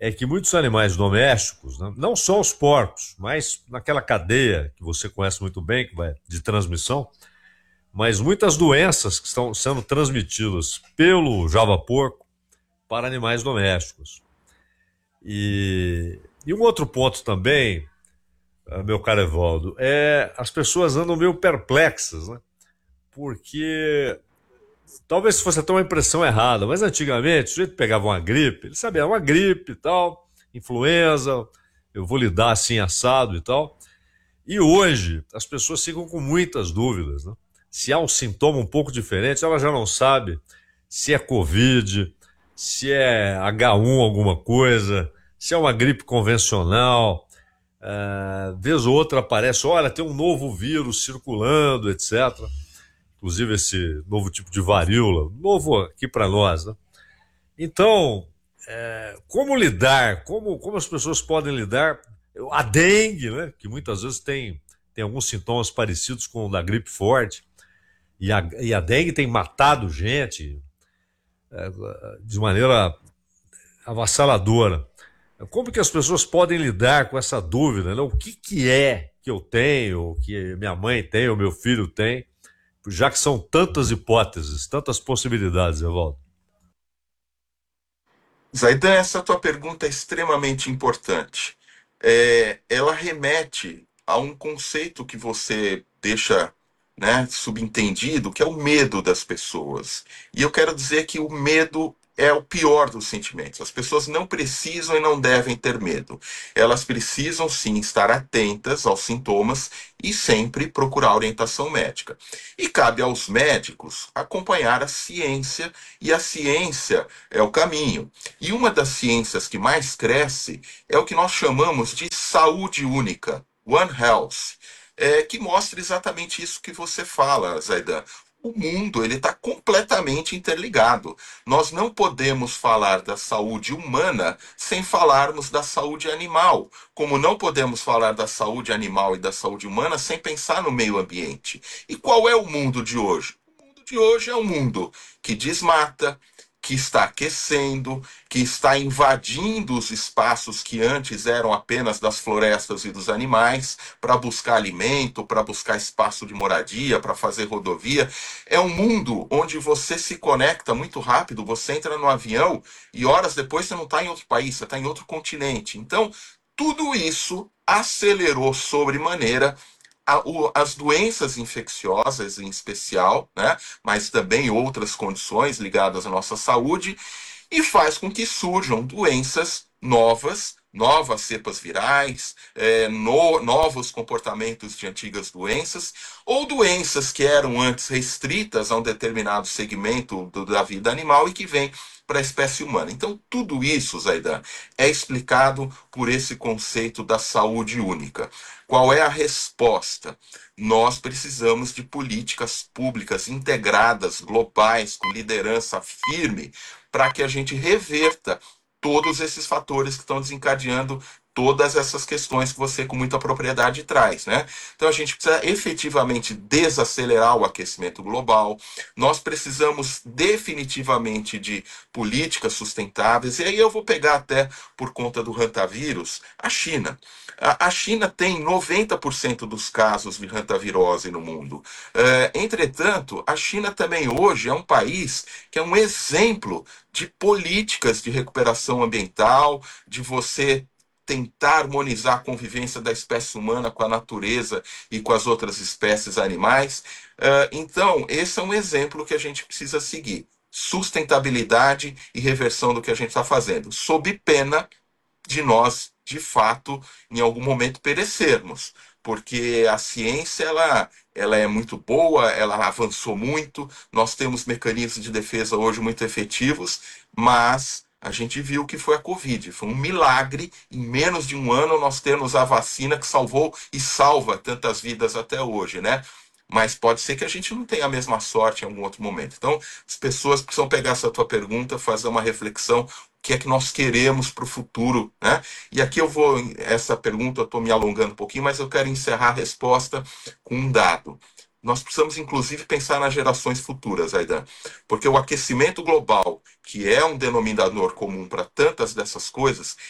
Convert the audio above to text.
é que muitos animais domésticos, né, não só os porcos, mas naquela cadeia que você conhece muito bem, que vai de transmissão, mas muitas doenças que estão sendo transmitidas pelo java-porco para animais domésticos. E um outro ponto também, meu caro Evaldo, é as pessoas andam meio perplexas, né? Porque talvez fosse até uma impressão errada, mas antigamente o sujeito pegava uma gripe, ele sabia, uma gripe e tal, influenza, eu vou lidar assim assado e tal. E hoje as pessoas ficam com muitas dúvidas, né? Se há um sintoma um pouco diferente, ela já não sabe se é Covid, se é H1 alguma coisa, se é uma gripe convencional. Vez ou outra aparece, olha, tem um novo vírus circulando, etc. Inclusive esse novo tipo de varíola, novo aqui para nós, né? Então, como lidar? Como as pessoas podem lidar? A dengue, né? Que muitas vezes tem alguns sintomas parecidos com o da gripe forte. E a dengue tem matado gente de maneira avassaladora. Como que as pessoas podem lidar com essa dúvida? Né? O que é que eu tenho, o que minha mãe tem, o meu filho tem? Já que são tantas hipóteses, tantas possibilidades, Evaldo. Zaidan, essa tua pergunta é extremamente importante. Ela remete a um conceito que você deixa, né, subentendido, que é o medo das pessoas. E eu quero dizer que o medo é o pior dos sentimentos. As pessoas não precisam e não devem ter medo. Elas precisam sim estar atentas aos sintomas e sempre procurar orientação médica. E cabe aos médicos acompanhar a ciência, e a ciência é o caminho. E uma das ciências que mais cresce é o que nós chamamos de saúde única, One Health, que mostra exatamente isso que você fala, Zaidan. O mundo ele está completamente interligado. Nós não podemos falar da saúde humana sem falarmos da saúde animal, como não podemos falar da saúde animal e da saúde humana sem pensar no meio ambiente. E qual é o mundo de hoje? O mundo de hoje é um mundo que desmata, que está aquecendo, que está invadindo os espaços que antes eram apenas das florestas e dos animais, para buscar alimento, para buscar espaço de moradia, para fazer rodovia. É um mundo onde você se conecta muito rápido, você entra no avião e horas depois você não está em outro país, você está em outro continente. Então, tudo isso acelerou sobremaneira as doenças infecciosas em especial, né, mas também outras condições ligadas à nossa saúde, e faz com que surjam doenças novas, novas cepas virais, novos comportamentos de antigas doenças, ou doenças que eram antes restritas a um determinado segmento da vida animal e que vêm para a espécie humana. Então, tudo isso, Zaidan, é explicado por esse conceito da saúde única. Qual é a resposta? Nós precisamos de políticas públicas integradas, globais, com liderança firme, para que a gente reverta todos esses fatores que estão desencadeando todas essas questões que você com muita propriedade traz, né? Então a gente precisa efetivamente desacelerar o aquecimento global. Nós precisamos definitivamente de políticas sustentáveis. E aí eu vou pegar até por conta do hantavirus a China. A China tem 90% dos casos de hantavirose no mundo. Entretanto, a China também hoje é um país que é um exemplo de políticas de recuperação ambiental, de você tentar harmonizar a convivência da espécie humana com a natureza e com as outras espécies animais. Então, esse é um exemplo que a gente precisa seguir. Sustentabilidade e reversão do que a gente está fazendo, sob pena de nós, de fato, em algum momento perecermos, porque a ciência ela é muito boa, ela avançou muito, nós temos mecanismos de defesa hoje muito efetivos, mas a gente viu que foi a Covid. Foi um milagre, em menos de um ano, nós termos a vacina que salvou e salva tantas vidas até hoje, né? Mas pode ser que a gente não tenha a mesma sorte em algum outro momento. Então, as pessoas precisam pegar essa tua pergunta, fazer uma reflexão, o que é que nós queremos para o futuro, né? E aqui eu vou, essa pergunta eu estou me alongando um pouquinho, mas eu quero encerrar a resposta com um dado. Nós precisamos, inclusive, pensar nas gerações futuras, Aidan, porque o aquecimento global, que é um denominador comum para tantas dessas coisas,